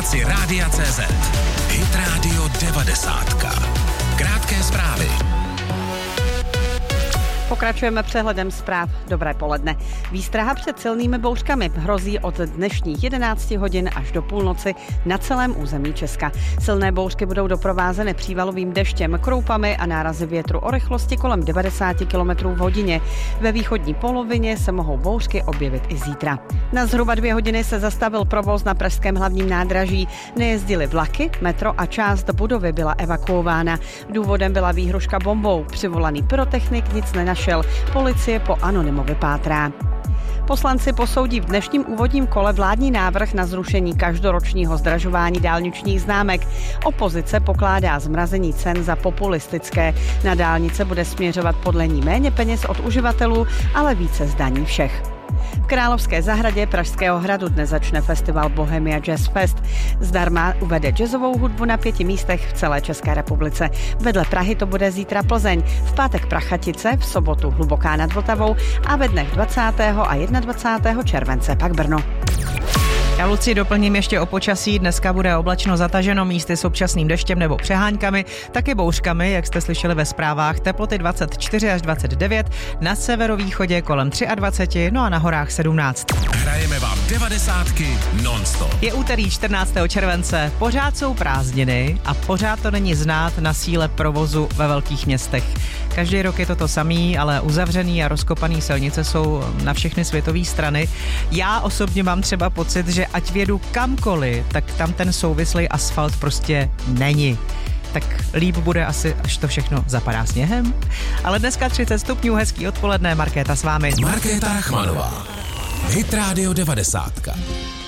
aplikaci Rádia.cz. Hit Radio 90. Krátké zprávy. Pokračujeme přehledem zpráv. Dobré poledne. Výstraha před silnými bouřkami hrozí od dnešních 11 hodin až do půlnoci na celém území Česka. Silné bouřky budou doprovázeny přívalovým deštěm, kroupami a nárazy větru o rychlosti kolem 90 km v hodině. Ve východní polovině se mohou bouřky objevit i zítra. Na zhruba 2 hodiny se zastavil provoz na pražském hlavním nádraží. Nejezdily vlaky, metro a část budovy byla evakuována. Důvodem byla výhruška bombou. Přivolaný pyrotechnik nic nenašel. Policie po anonymovi pátrá. Poslanci posoudí v dnešním úvodním kole vládní návrh na zrušení každoročního zdražování dálničních známek. Opozice pokládá zmrazení cen za populistické. Na dálnice bude směřovat podle ní méně peněz od uživatelů, ale více zdaní všech. V Královské zahradě Pražského hradu dnes začne festival Bohemia Jazz Fest. Zdarma uvede jazzovou hudbu na 5 místech v celé České republice. Vedle Prahy to bude zítra Plzeň, v pátek Prachatice, v sobotu Hluboká nad Vltavou a ve dnech 20. a 21. července pak Brno. Já, Luci, doplním ještě o počasí. Dneska bude oblačno zataženo, místy s občasným deštěm nebo přeháňkami, taky bouřkami, jak jste slyšeli ve zprávách. Teploty 24 až 29, na severovýchodě kolem 23, no a na horách 17. Hrajeme vám 90 non-stop. Je úterý 14. července, pořád jsou prázdniny a pořád to není znát na síle provozu ve velkých městech. Každý rok je to samý, ale uzavřený a rozkopaný silnice jsou na všechny světové strany. Já osobně mám třeba pocit, že ať vědu kamkoliv, tak tam ten souvislý asfalt prostě není. Tak líp bude asi, až to všechno zapadá sněhem. Ale dneska 30 stupňů, hezký odpoledne, Markéta s vámi. Markéta Rachmanová. Hit Radio 90.